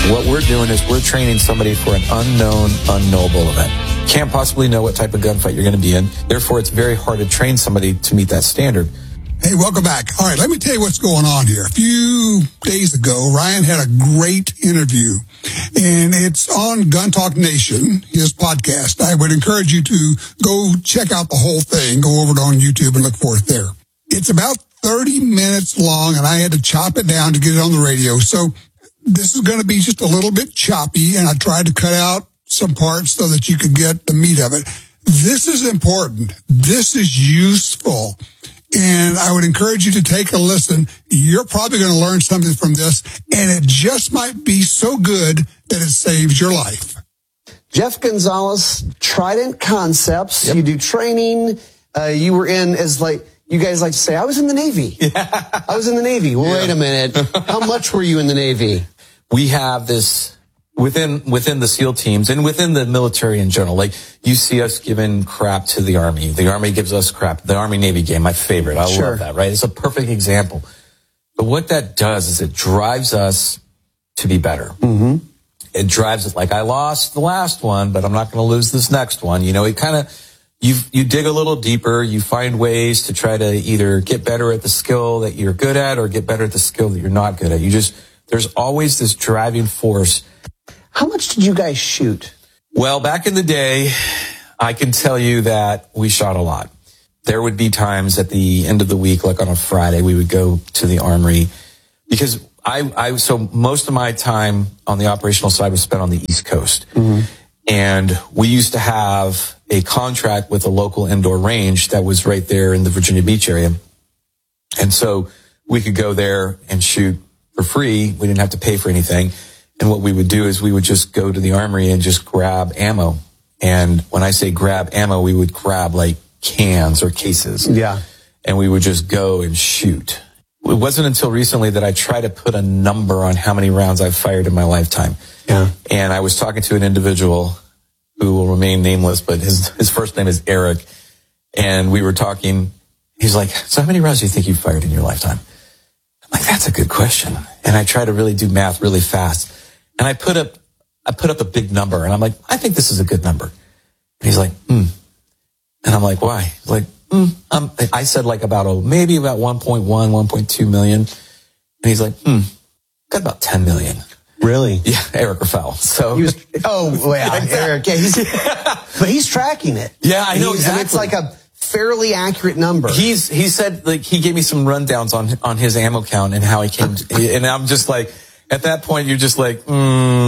What we're doing is we're training somebody for an unknown, unknowable event. Can't possibly know what type of gunfight you're going to be in. Therefore, it's very hard to train somebody to meet that standard. Hey, welcome back. All right, let me tell you what's going on here. A few days ago, Ryan had a great interview, and it's on Gun Talk Nation, his podcast. I would encourage you to go check out the whole thing. Go over on YouTube and look for it there. It's about 30 minutes long, and I had to chop it down to get it on the radio. So this is going to be just a little bit choppy, and I tried to cut out some parts so that you could get the meat of it. This is important. This is useful. And I would encourage you to take a listen. You're probably going to learn something from this, and it just might be so good that it saves your life. Jeff Gonzalez, Trident Concepts. Yep. You do training. You were in, as like you guys like to say, I was in the Navy. Yeah. I was in the Navy. Well, wait a minute. How much were you in the Navy? We have this within the SEAL teams and within the military in general. Like, you see us giving crap to the Army. The Army gives us crap. The Army-Navy game, my favorite. I love that, right? It's a perfect example. But what that does is it drives us to be better. Mm-hmm. It drives it like, I lost the last one, but I'm not going to lose this next one. You know, it kind of, you dig a little deeper. You find ways to try to either get better at the skill that you're good at or get better at the skill that you're not good at. There's always this driving force. How much did you guys shoot? Well, back in the day, I can tell you that we shot a lot. There would be times at the end of the week, like on a Friday, we would go to the armory because so most of my time on the operational side was spent on the East Coast. Mm-hmm. And we used to have a contract with a local indoor range that was right there in the Virginia Beach area. And so we could go there and shoot for free. We didn't have to pay for anything. And what we would do is we would just go to the armory and just grab ammo. And when I say grab ammo, we would grab like cans or cases. Yeah. And we would just go and shoot. It wasn't until recently that I tried to put a number on how many rounds I've fired in my lifetime. Yeah. And I was talking to an individual who will remain nameless, but his first name is Eric. And we were talking. He's like, so how many rounds do you think you've fired in your lifetime? I'm like, that's a good question. And I try to really do math really fast. And I put up a big number, and I'm like, I think this is a good number. And he's like, And I'm like, why? He's like, I said like maybe about 1.1, 1.2 million. And he's like, got about 10 million. Really? Yeah, Eric Rafael. So he was, Eric. Yeah, but he's tracking it. Yeah, I know exactly. And it's like a fairly accurate number. He said, like, he gave me some rundowns on his ammo count and how he came to, and I'm just like, at that point, you're just like, here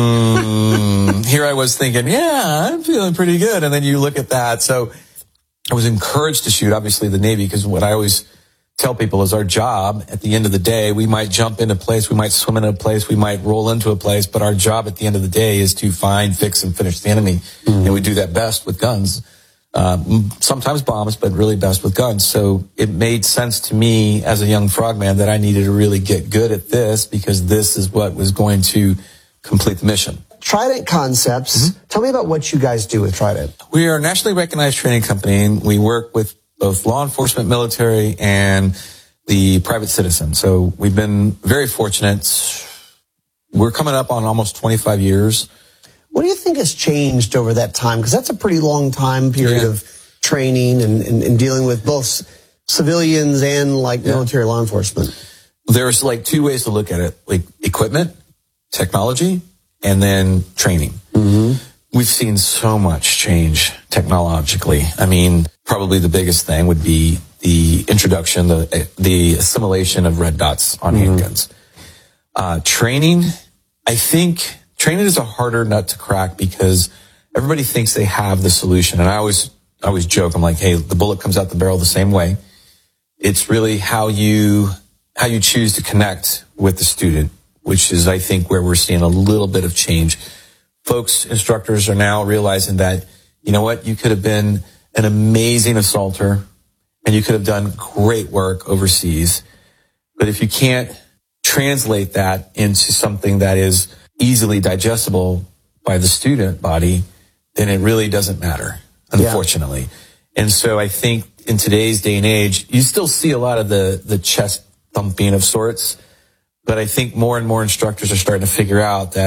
I was thinking, yeah, I'm feeling pretty good. And then you look at that. So I was encouraged to shoot, obviously, the Navy, because what I always tell people is our job at the end of the day, we might jump into a place, we might swim into a place, we might roll into a place, but our job at the end of the day is to find, fix, and finish the enemy. Mm-hmm. And we do that best with guns. Sometimes bombs, but really best with guns. So it made sense to me as a young frogman that I needed to really get good at this because this is what was going to complete the mission. Trident Concepts. Mm-hmm. Tell me about what you guys do with Trident. We are a nationally recognized training company, and we work with both law enforcement, military, and the private citizen. So we've been very fortunate. We're coming up on almost 25 years. What do you think has changed over that time? Because that's a pretty long time period of training and dealing with both civilians and military law enforcement. There's like two ways to look at it, like equipment, technology, and then training. Mm-hmm. We've seen so much change technologically. I mean, probably the biggest thing would be the introduction, the assimilation of red dots on handguns. Training, I think training is a harder nut to crack because everybody thinks they have the solution. And I always joke, I'm like, hey, the bullet comes out the barrel the same way. It's really how you choose to connect with the student, which is, I think, where we're seeing a little bit of change. Folks, instructors are now realizing that, you know what, you could have been an amazing assaulter and you could have done great work overseas. But if you can't translate that into something that is easily digestible by the student body, then it really doesn't matter, unfortunately. Yeah. And so I think in today's day and age, you still see a lot of the chest thumping of sorts, but I think more and more instructors are starting to figure out that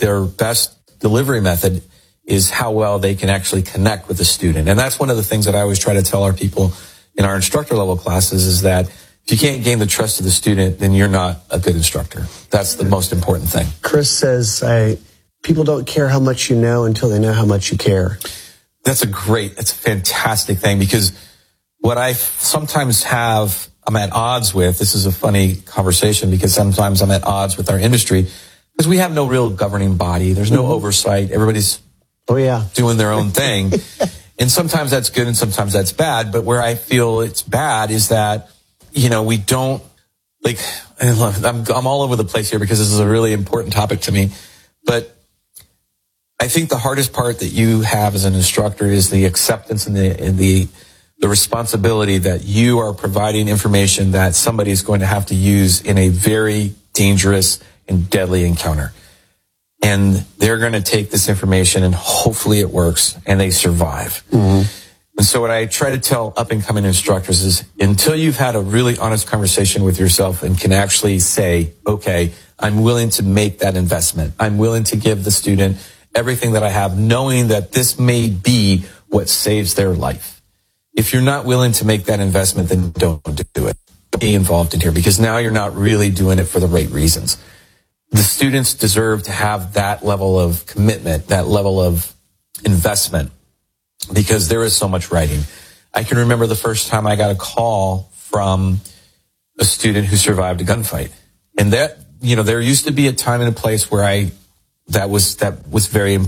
their best delivery method is how well they can actually connect with the student. And that's one of the things that I always try to tell our people in our instructor level classes is that if you can't gain the trust of the student, then you're not a good instructor. That's the most important thing. Chris says, people don't care how much you know until they know how much you care. That's a fantastic thing, because what I sometimes I'm at odds with, this is a funny conversation because sometimes I'm at odds with our industry because we have no real governing body. There's no oversight. Everybody's doing their own thing. And sometimes that's good and sometimes that's bad. But where I feel it's bad is that, we don't, I'm all over the place here because this is a really important topic to me. But I think the hardest part that you have as an instructor is the acceptance and the responsibility that you are providing information that somebody is going to have to use in a very dangerous and deadly encounter. And they're going to take this information and hopefully it works and they survive. Mm-hmm. And so what I try to tell up-and-coming instructors is until you've had a really honest conversation with yourself and can actually say, okay, I'm willing to make that investment. I'm willing to give the student everything that I have, knowing that this may be what saves their life. If you're not willing to make that investment, then don't do it. Don't be involved in here, because now you're not really doing it for the right reasons. The students deserve to have that level of commitment, that level of investment, because there is so much writing. I can remember the first time I got a call from a student who survived a gunfight. And that, there used to be a time and a place where that was very